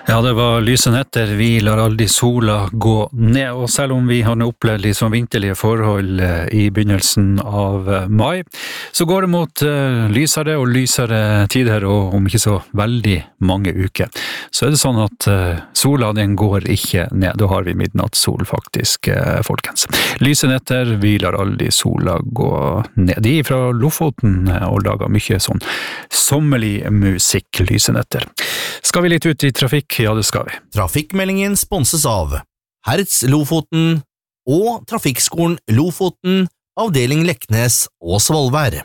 Ja, det var lyse netter, vi lar aldri sola gå ned, og selv om vi har opplevd litt sånn vinterlige forhold i begynnelsen av mai, så går det mot lysere og lysere tider, og om ikke så veldig mange uker. Så det sånn at sola den går ikke ned, da har vi midnattssol faktisk, folkens. Lyse netter, vi lar aldri sola gå ned. De fra Lofoten og lager mye sånn sommerlig musikk, lyse netter. Skal vi litt ut i trafikk? Ja, det skal vi. Trafikkmeldingen sponses av Hertz Lofoten og Trafikkskolen Lofoten, avdeling Leknes og Svolvær.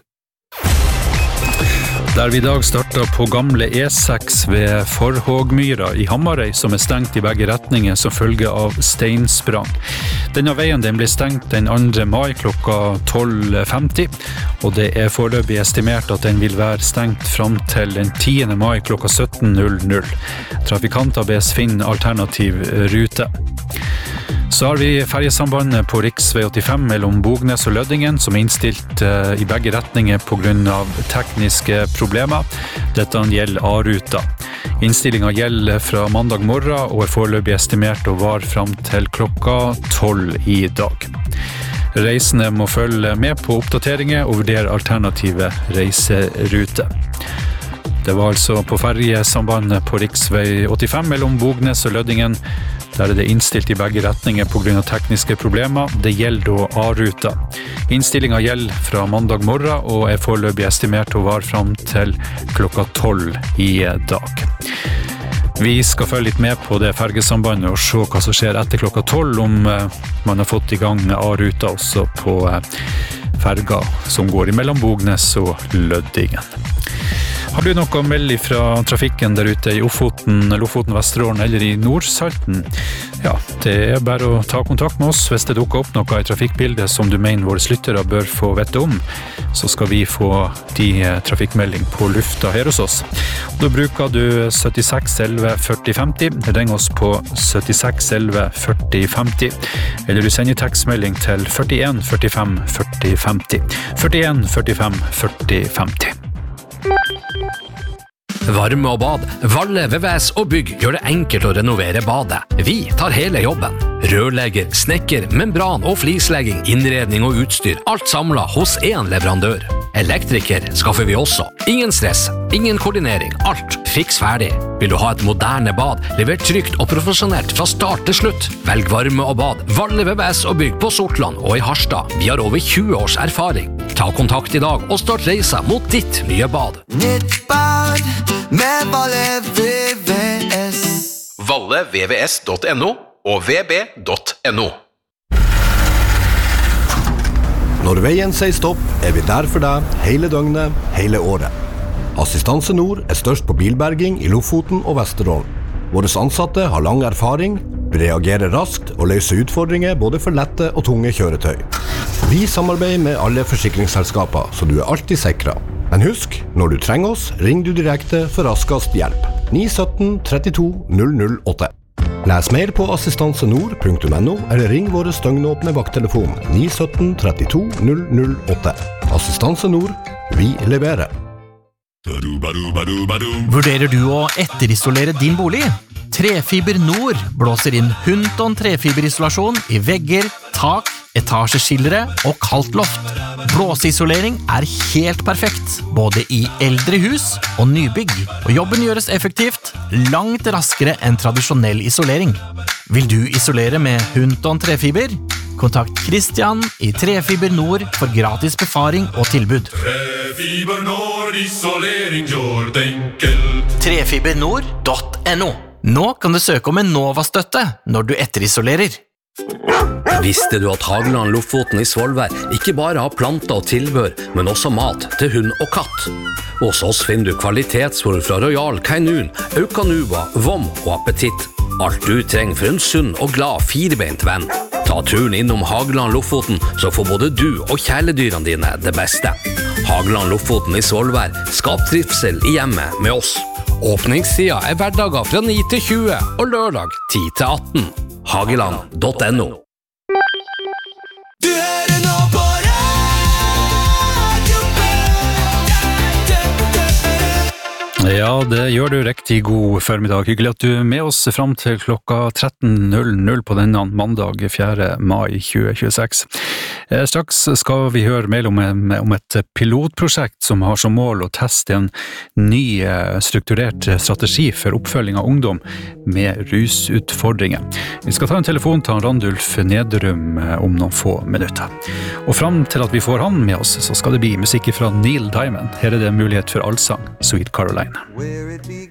Der vi I dag startet på gamle E6 ved Forhågmyra I Hamarøy, som stengt I begge retninger som følge av steinsprang. Denne veien den ble stengt den 2. mai klokka 12.50, og det foreløpig estimert at den vil være stengt fram til den 10. mai klokka 17.00. Trafikanter bes finne alternativ rute. Så har vi ferjesambandet på riksvei 85 mellom Bognes og Løddingen, som innstilt I begge retninger på grunn av tekniske problemer. Dette gjelder A-ruta. Innstillingen gjelder fra mandag morgen og foreløpig estimert å vare fram til klokka 12 I dag. Reisende må følge med på oppdateringer og vurdere alternative reiserute. Det var altså på ferjesambandet på riksvei 85 mellom Bognes og Løddingen. Der det innstilt I begge retninger på grunn av tekniske problemer. Det gjelder da A-ruta. Innstillingen gjelder fra mandag morgen og foreløpig estimert å vare fram til klokka 12 I dag. Vi skal følge litt med på det fergesambandet og se hva som skjer etter klokka 12 om man har fått I gang A-ruta også på ferga som går mellom Bognes og Løddingen. Har du noe å melde fra trafikken der ute I Ofoten, Lofoten, Vesterålen eller I Nordsalten? Ja, det bare å ta kontakt med oss hvis det dukker opp noe I trafikkbildet som du mener våre lyttere bør få vette om. Så skal vi få de trafikkmelding på lufta her hos oss. Da bruker du 76 11 40 50. Ring oss på 76 11 40 50. Eller du sender tekstmelding til 41 45 40 50. 41 45 40 50. Varme og bad, Valle, VVS og bygg gjør det enkelt å renovere badet. Vi tar hele jobben. Rørlegger, snekker, membran og flislegging, innredning og utstyr, alt samlet hos en leverandør. Elektriker skaffer vi også. Ingen stress, ingen koordinering, alt fiks ferdig. Vil du ha et moderne bad, levert trygt og profesjonelt fra start til slutt? Velg varme og bad, Valle, VVS og bygg på Sortland og I Harstad. Vi har over 20 års erfaring. Ta kontakt I dag og start reisa mot ditt nye bad. Nytt bad med Valle VVS. vallevvs.no og vb.no. Når veien sier stopp, vi der for deg hele døgnet, hele året. Assistanse Nord størst på bilberging I Lofoten og Vesterålen. Våre ansatte har lang erfaring, reagerer raskt og løser utfordringer både for lette og tunge kjøretøy. Vi samarbeider med alle forsikringsselskaper, så du alltid sikret. Men husk, når du trenger oss, ring du direkte for raskest hjelp. 917 32 008. Les mer på assistansenord.no eller ring våre støgnåpne vakttelefon 917 32 008. Assistanse Nord, vi leverer. Vurderer du å etterisolere din bolig? Trefiber Nord blåser inn Hunton trefiberisolasjon I vegger, tak, etasjeskillere og kaldt loft. Blåseisolering helt perfekt, både I eldre hus og nybygg, og jobben gjøres effektivt, langt raskere enn tradisjonell isolering. Vil du isolere med Hunton trefiber? Kontakt Christian I Trefiber Nord for gratis befaring og tilbud. Trefiber Nord, isolering gjør det enkelt. Trefibernord.no. Nå kan du søke om en Nova-støtte når du etterisolerer. Visste du at Hageland Lofoten I Svolvær ikke bare har planter og tilbør, men også mat til hund og katt? Hos oss finner du kvalitetsvår fra Royal Canin, Aucanuva, Vom og Appetitt. Alt du trenger for en sunn og glad firebeint venn. Ta turen innom Hageland Lofoten, så får både du og kjæledyrene dine det beste. Hageland Lofoten I Svolvær, skap trivsel I hjemmet med oss. Åpningstida hverdager fra 9 til 20 og lørdag 10 til 18. Hageland.no. Du hører nå på Radio Ja, det gjør du riktig god formiddag. Hyggelig at du er med oss frem til klokka 13.00 på denne mandag 4. mai 2026. Straks skal vi høre mer om et pilotprosjekt som har som mål å teste en ny strukturert strategi for oppfølging av ungdom med rusutfordringer. Vi skal ta en telefon til Randulf Nederum om noen få minutter. Og frem til at vi får han med oss, så skal det bli musikk fra Neil Diamond. Her er det mulighet for allsang, Sweet Caroline. Where it began.